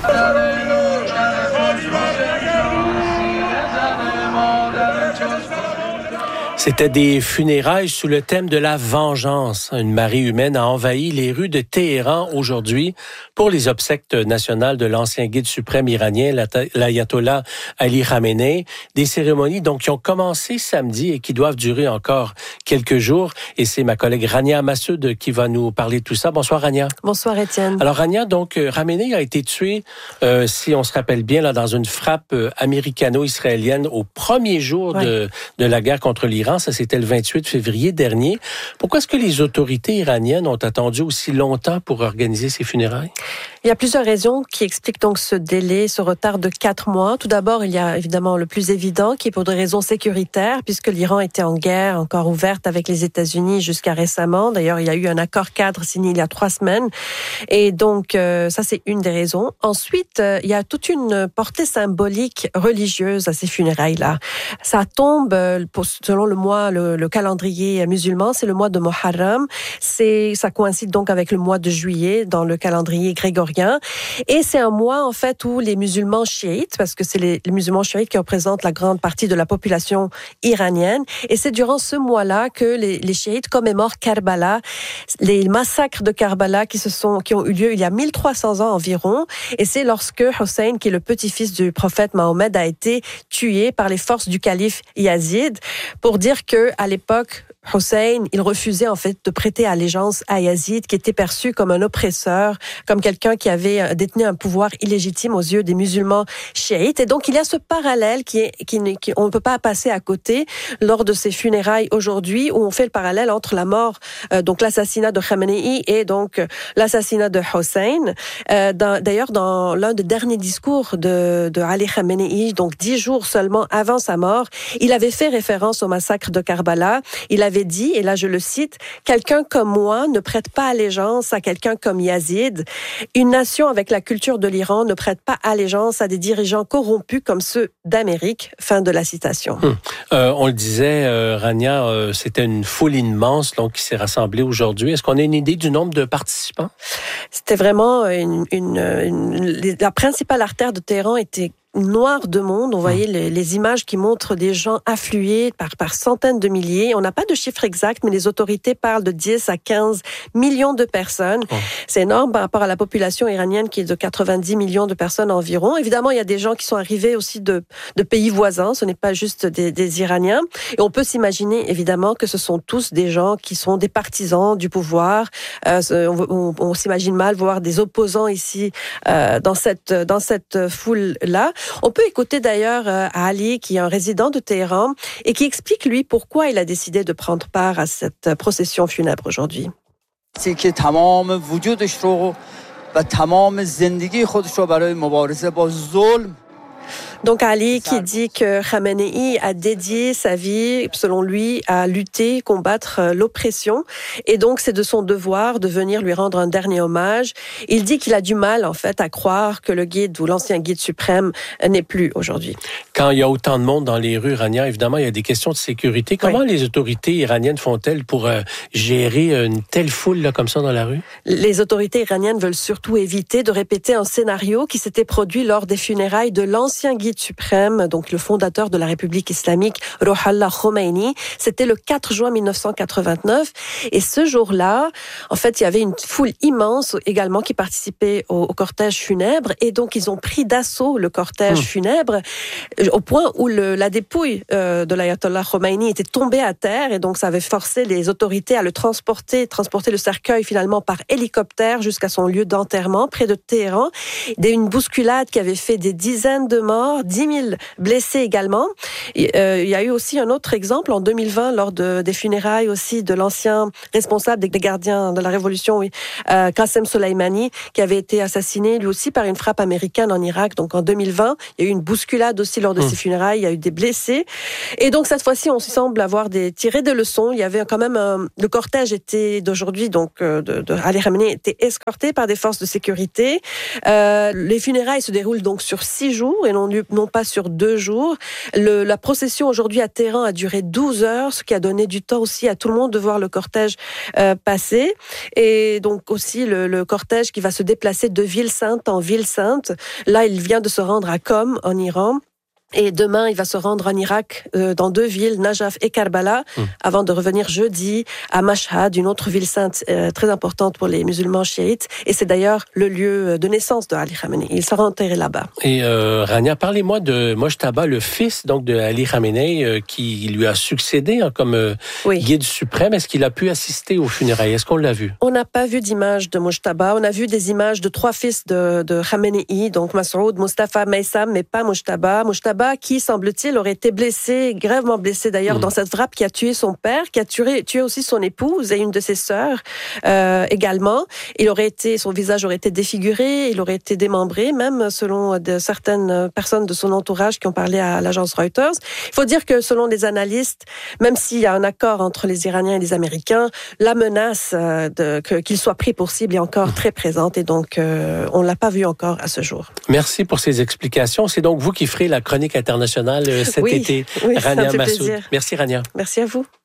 C'était des funérailles sous le thème de la vengeance. Une marée humaine a envahi les rues de Téhéran aujourd'hui pour les obsèques nationales de l'ancien guide suprême iranien, l'ayatollah Ali Khamenei. Des cérémonies donc qui ont commencé samedi et qui doivent durer encore quelques jours. Et c'est ma collègue Rania Massoud qui va nous parler de tout ça. Bonsoir Rania. Bonsoir Étienne. Alors Rania, donc Khamenei a été tué, si on se rappelle bien, là, dans une frappe américano-israélienne au premier jour de la guerre contre l'Iran. Ça, c'était le 28 février dernier. Pourquoi est-ce que les autorités iraniennes ont attendu aussi longtemps pour organiser ces funérailles? Il y a plusieurs raisons qui expliquent donc ce délai, ce retard de 4 mois. Tout d'abord, il y a évidemment le plus évident qui est pour des raisons sécuritaires, puisque l'Iran était en guerre encore ouverte avec les États-Unis jusqu'à récemment. D'ailleurs, il y a eu un accord cadre signé il y a 3 semaines. Et donc, ça, c'est une des raisons. Ensuite, il y a toute une portée symbolique religieuse à ces funérailles-là. Ça tombe, selon le calendrier musulman, c'est le mois de Muharram. Ça coïncide donc avec le mois de juillet dans le calendrier grégorien. Et c'est un mois, en fait, où les musulmans chiites, parce que c'est les musulmans chiites qui représentent la grande partie de la population iranienne, et c'est durant ce mois-là que les chiites commémorent Karbala, les massacres de Karbala qui ont eu lieu il y a 1300 ans environ, et c'est lorsque Hussein, qui est le petit-fils du prophète Mahomet, a été tué par les forces du calife Yazid, pour dire que à l'époque, Hussein, il refusait en fait de prêter allégeance à Yazid, qui était perçu comme un oppresseur, comme quelqu'un qui avait détenu un pouvoir illégitime aux yeux des musulmans chiites. Et donc il y a ce parallèle on ne peut pas passer à côté lors de ces funérailles aujourd'hui, où on fait le parallèle entre la mort, donc l'assassinat de Khamenei et donc l'assassinat de Hussein. D'ailleurs, dans l'un des derniers discours de Ali Khamenei, donc 10 jours seulement avant sa mort, il avait fait référence au massacre de Karbala. Il avait dit, et là je le cite, « Quelqu'un comme moi ne prête pas allégeance à quelqu'un comme Yazid. Une nation avec la culture de l'Iran ne prête pas allégeance à des dirigeants corrompus comme ceux d'Amérique. » Fin de la citation. On le disait, Rania, c'était une foule immense donc, qui s'est rassemblée aujourd'hui. Est-ce qu'on a une idée du nombre de participants? C'était vraiment la principale artère de Téhéran était noir de monde. On voyait les images qui montrent des gens afflués par centaines de milliers. On n'a pas de chiffre exact, mais les autorités parlent de 10 à 15 millions de personnes. C'est énorme par rapport à la population iranienne qui est de 90 millions de personnes environ. Évidemment, il y a des gens qui sont arrivés aussi de pays voisins. Ce n'est pas juste des Iraniens. Et on peut s'imaginer, évidemment, que ce sont tous des gens qui sont des partisans du pouvoir. On s'imagine mal voir des opposants ici dans cette foule-là. On peut écouter d'ailleurs Ali, qui est un résident de Téhéran, et qui explique, lui, pourquoi il a décidé de prendre part à cette procession funèbre aujourd'hui. C'est que تمام وجودش رو و تمام زندگی خودش رو برای مبارزه با ظلم. Donc Ali qui dit que Khamenei a dédié sa vie, selon lui, à lutter, combattre l'oppression. Et donc c'est de son devoir de venir lui rendre un dernier hommage. Il dit qu'il a du mal en fait à croire que le guide ou l'ancien guide suprême n'est plus aujourd'hui. Quand il y a autant de monde dans les rues iraniennes, évidemment, il y a des questions de sécurité. Comment les autorités iraniennes font-elles pour gérer une telle foule là, comme ça dans la rue? Les autorités iraniennes veulent surtout éviter de répéter un scénario qui s'était produit lors des funérailles de l'ancien guide suprême, donc le fondateur de la République islamique, Ruhollah Khomeini. C'était le 4 juin 1989. Et ce jour-là, en fait, il y avait une foule immense également qui participait au cortège funèbre. Et donc, ils ont pris d'assaut le cortège funèbre au point où la dépouille de l'ayatollah Khomeini était tombée à terre. Et donc, ça avait forcé les autorités à le transporter le cercueil finalement par hélicoptère jusqu'à son lieu d'enterrement près de Téhéran. Une bousculade qui avait fait des dizaines de morts, 10 000 blessés également. Il y a eu aussi un autre exemple en 2020 lors des funérailles aussi de l'ancien responsable des gardiens de la révolution, Qasem Soleimani, qui avait été assassiné lui aussi par une frappe américaine en Irak. Donc en 2020, il y a eu une bousculade aussi lors de ces funérailles, il y a eu des blessés. Et donc cette fois-ci, on semble avoir tiré des leçons. Il y avait quand même le cortège était d'aujourd'hui, donc de Ali Khamenei était escorté par des forces de sécurité. Les funérailles se déroulent donc sur 6 jours et n'ont lieu non pas sur 2 jours. La procession aujourd'hui à Téhéran a duré 12 heures, ce qui a donné du temps aussi à tout le monde de voir le cortège passer. Et donc aussi le cortège qui va se déplacer de ville sainte en ville sainte. Là, il vient de se rendre à Qom, en Iran. Et demain, il va se rendre en Irak, dans 2 villes, Najaf et Karbala, avant de revenir jeudi à Mashhad, une autre ville sainte très importante pour les musulmans chiites. Et c'est d'ailleurs le lieu de naissance de Ali Khamenei. Il sera enterré là-bas. Et Rania, parlez-moi de Mojtaba, le fils donc de Ali Khamenei, qui lui a succédé comme guide suprême. Est-ce qu'il a pu assister aux funérailles? Est-ce qu'on l'a vu? On n'a pas vu d'image de Mojtaba. On a vu des images de 3 fils de Khamenei, donc Masoud, Mustafa, Maysam, mais pas Mojtaba. Mojtaba qui, semble-t-il, aurait été blessé, gravement blessé d'ailleurs, dans cette frappe qui a tué son père, qui a tué aussi son épouse et une de ses sœurs également. Son visage aurait été défiguré, il aurait été démembré, même selon certaines personnes de son entourage qui ont parlé à l'agence Reuters. Il faut dire que selon les analystes, même s'il y a un accord entre les Iraniens et les Américains, la menace qu'il soit pris pour cible est encore très présente et donc on ne l'a pas vu encore à ce jour. Merci pour ces explications. C'est donc vous qui ferez la chronique internationale cet été, oui, Rania Massoud. Plaisir. Merci Rania. Merci à vous.